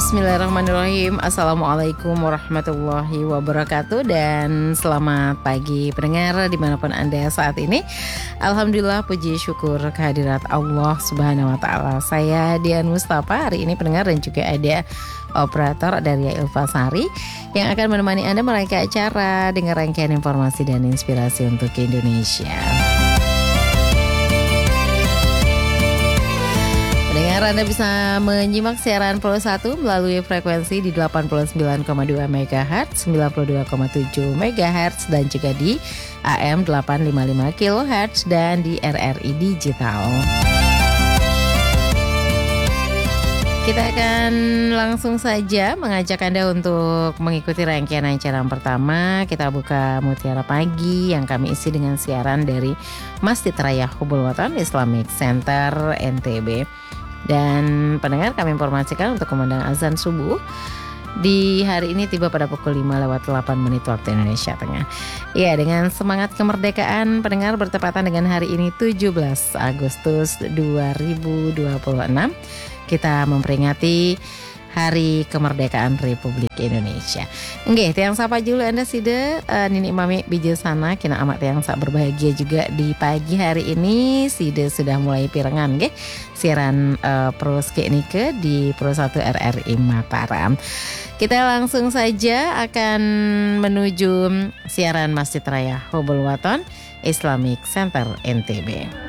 Bismillahirrahmanirrahim. Assalamualaikum warahmatullahi wabarakatuh. Dan selamat pagi pendengar dimanapun Anda saat ini. Alhamdulillah, puji syukur kehadirat Allah Subhanahu wa ta'ala. Saya Dian Mustafa hari ini pendengar, dan juga ada operator Daria Ilfasari yang akan menemani Anda merangkai acara dengan rangkaian informasi dan inspirasi untuk Indonesia. Pendengar, Anda bisa menyimak siaran Pro 1 melalui frekuensi di 89,2 MHz, 92,7 MHz, dan juga di AM 855 kHz dan di RRI Digital. Kita akan langsung saja mengajak Anda untuk mengikuti rangkaian acara yang pertama. Kita buka Mutiara Pagi yang kami isi dengan siaran dari Masjid Raya Hubul Watan Islamic Center NTB. Dan pendengar, kami informasikan untuk kumandang azan subuh di hari ini tiba pada pukul 5:08 waktu Indonesia Tengah. Ya, dengan semangat kemerdekaan, pendengar, bertepatan dengan hari ini 17 Agustus 2026, kita memperingati Hari Kemerdekaan Republik Indonesia. Nggih, tiang sapa julu Anda sida Nini Mami Bijasana kina amat tiang sak berbahagia juga di pagi hari ini. Sida sudah mulai pirengan nggih siaran Pro Nike di Pro 1 RRI Mataram. Kita langsung saja akan menuju siaran Masjid Raya Hubul Watan Islamic Center NTB.